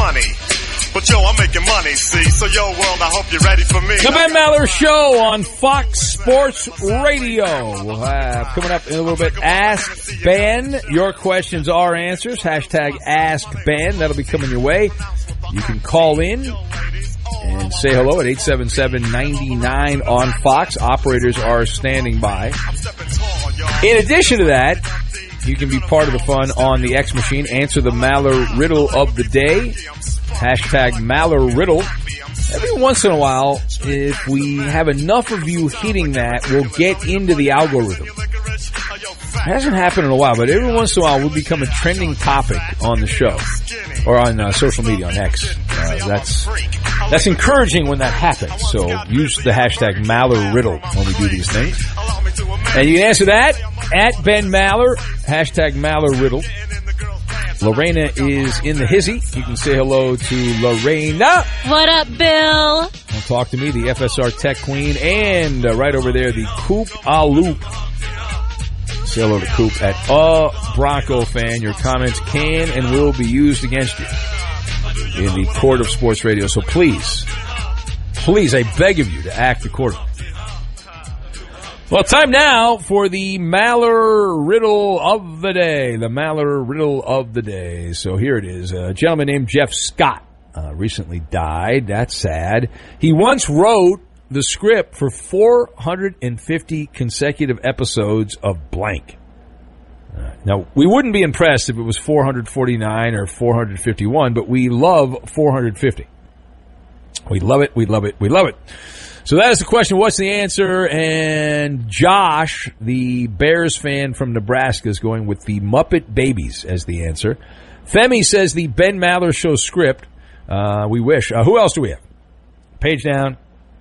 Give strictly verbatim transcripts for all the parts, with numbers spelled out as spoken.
funny. But yo, I'm making money, see? So yo, world, I hope you're ready for me. The Ben Maller Show on Fox Sports Radio. We'll have, coming up in a little bit, Ask Ben. Your questions are answers. Hashtag Ask Ben. That'll be coming your way. You can call in and say hello at eight seven seven, nine nine on Fox. Operators are standing by. In addition to that, you can be part of the fun on the X Machine. Answer the Maller Riddle of the Day. Hashtag Maller Riddle. Every once in a while, if we have enough of you hitting that, we'll get into the algorithm. It hasn't happened in a while, but every once in a while, we'll become a trending topic on the show. Or on uh, social media, on X. Uh, that's that's encouraging when that happens. So use the hashtag Maller Riddle when we do these things. And you can answer that at Ben Maller, hashtag Maller Riddle. Lorena is in the hizzy. You can say hello to Lorena. What up, Bill? And talk to me, the F S R Tech Queen, and uh, right over there, the Coop a Loop. Say hello to Coop at A Bronco Fan. Your comments can and will be used against you in the court of sports radio. So please, please, I beg of you to act accordingly. Well, time now for the Maller Riddle of the Day. The Maller Riddle of the Day. So here it is. A gentleman named Jeff Scott uh, recently died. That's sad. He once wrote the script for four hundred fifty consecutive episodes of blank. Uh, now, we wouldn't be impressed if it was four hundred forty-nine or four hundred fifty-one, but we love four hundred fifty. We love it, we love it, we love it. So that is the question. What's the answer? And Josh, the Bears fan from Nebraska, is going with the Muppet Babies as the answer. Femi says the Ben Maller Show script. Uh, we wish. Uh, who else do we have? Page down.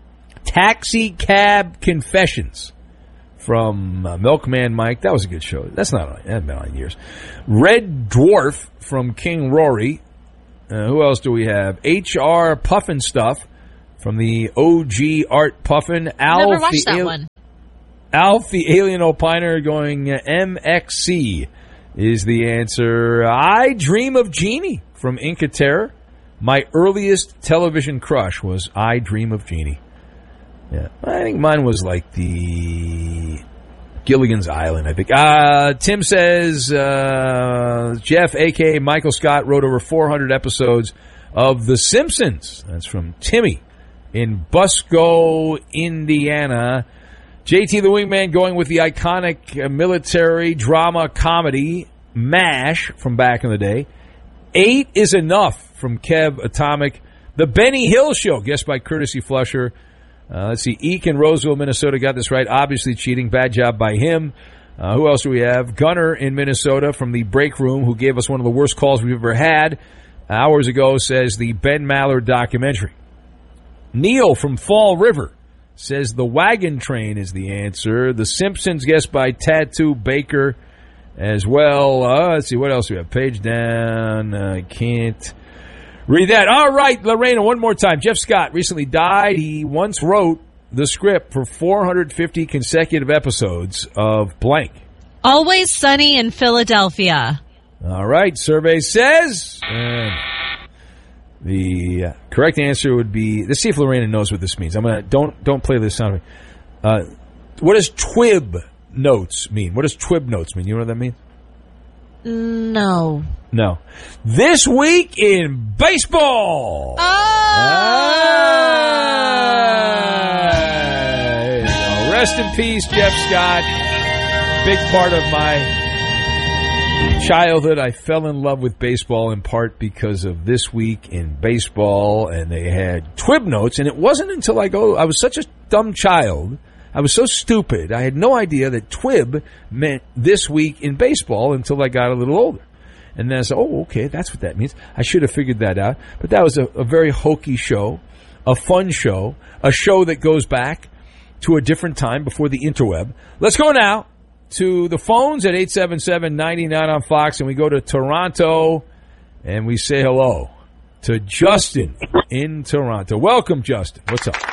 Taxi Cab Confessions from uh, Milkman Mike. That was a good show. That's not on. That hasn't been on in years. Red Dwarf from King Rory. Uh, who else do we have? H R Puffin Stuff from the O G Art Puffin. Alf, Never watched that al- one. Alf the Alien Opiner going uh, M X C is the answer. I Dream of Jeannie from Inca Terror. My earliest television crush was I Dream of Jeannie. Yeah, I think mine was like the Gilligan's Island, I think. Uh, Tim says, uh, Jeff, a k a. Michael Scott, wrote over four hundred episodes of The Simpsons. That's from Timmy in Busco, Indiana. J T the Wingman going with the iconic uh, military drama comedy MASH from back in the day. Eight is Enough from Kev Atomic. The Benny Hill Show, guessed by Courtesy Flusher. Uh, let's see, Eek in Roseville, Minnesota got this right. Obviously cheating. Bad job by him. Uh, who else do we have? Gunner in Minnesota from the Break Room, who gave us one of the worst calls we've ever had hours ago, says the Ben Maller documentary. Neil from Fall River says the Wagon Train is the answer. The Simpsons, guessed by Tattoo Baker as well. Uh, let's see, what else do we have? Page down. I uh, can't read that. All right, Lorena, one more time. Jeff Scott recently died. He once wrote the script for four hundred fifty consecutive episodes of blank. Always Sunny in Philadelphia. All right, survey says... And the uh, correct answer would be... Let's see if Lorena knows what this means. I'm gonna Don't don't play this sound. Uh, what does twib notes mean? What does twib notes mean? You know what that means? No. No. This week in baseball. Oh! Ah! Rest in peace, Jeff Scott. Big part of my childhood. I fell in love with baseball in part because of This Week in Baseball, and they had twib notes, and it wasn't until I go, I was such a dumb child. I was so stupid. I had no idea that twib meant This Week in Baseball until I got a little older. And then I said, oh, okay, that's what that means. I should have figured that out. But that was a, a very hokey show, a fun show, a show that goes back to a different time before the interweb. Let's go now to the phones at eight seven seven, nine nine on Fox, and we go to Toronto, and we say hello to Justin in Toronto. Welcome, Justin. What's up?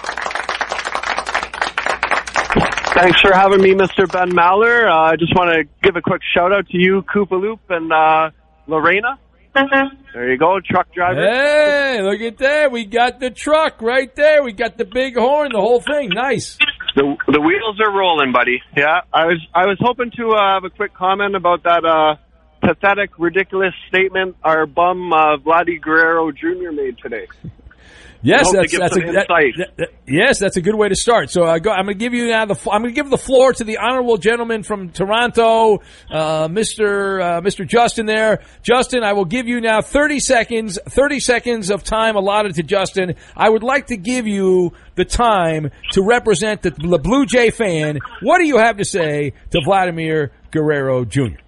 Thanks for having me, Mister Ben Maller. I uh, just want to give a quick shout-out to you, Koopaloop, and uh, Lorena. There you go, truck driver. Hey, look at that. We got the truck right there. We got the big horn, the whole thing. Nice. The the wheels are rolling, buddy. Yeah, I was I was hoping to uh, have a quick comment about that uh, pathetic, ridiculous statement our bum uh, Vladdy Guerrero Junior made today. Yes, that's, that's a, that, that, that, yes, that's a good way to start. So uh, go, I'm going to give you now the I'm going to give the floor to the honorable gentleman from Toronto, uh, Mister Uh, Mister Justin. There, Justin, I will give you now thirty seconds. Thirty seconds of time allotted to Justin. I would like to give you the time to represent the, the Blue Jay fan. What do you have to say to Vladimir Guerrero Junior?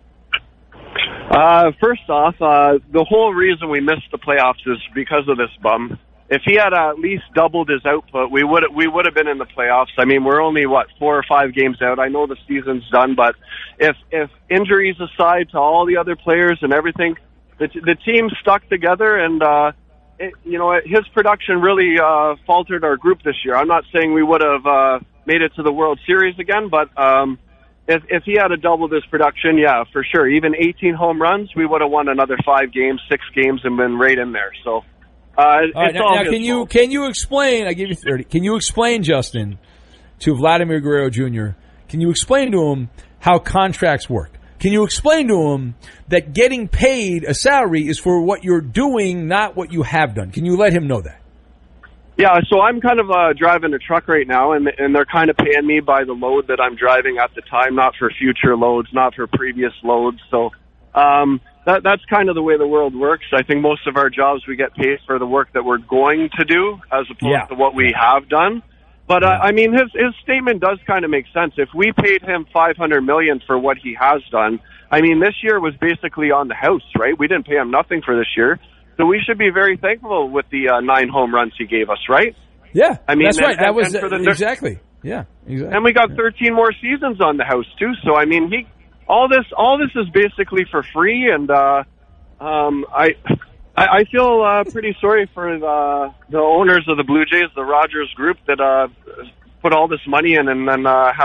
Uh, first off, uh, the whole reason we missed the playoffs is because of this bum. If he had at least doubled his output, we would we would have been in the playoffs. I mean, we're only what four or five games out. I know the season's done, but if if injuries aside to all the other players and everything, the the team stuck together, and uh, it, you know his production really uh, faltered our group this year. I'm not saying we would have uh, made it to the World Series again, but um, if if he had a doubled his production, yeah, for sure. Even eighteen home runs, we would have won another five games, six games, and been right in there. So. Uh, all right, it's now, all now can you fault. can you explain? I give you thirty. Can you explain, Justin, to Vladimir Guerrero Junior? Can you explain to him how contracts work? Can you explain to him that getting paid a salary is for what you're doing, not what you have done? Can you let him know that? Yeah, so I'm kind of uh, driving a truck right now, and and they're kind of paying me by the load that I'm driving at the time, not for future loads, not for previous loads. So. Um, That, that's kind of the way the world works. I think most of our jobs we get paid for the work that we're going to do as opposed yeah. to what we have done. But, uh, I mean, his, his statement does kind of make sense. If we paid him five hundred million dollars for what he has done, I mean, this year was basically on the house, right? We didn't pay him nothing for this year. So we should be very thankful with the uh, nine home runs he gave us, right? Yeah, I mean, that's and, right. That and, was and for the, exactly. Yeah, exactly. And we got thirteen more seasons on the house, too. So, I mean, he... All this, all this is basically for free, and uh, um, I, I feel uh, pretty sorry for the, the owners of the Blue Jays, the Rogers Group, that uh, put all this money in and then uh, have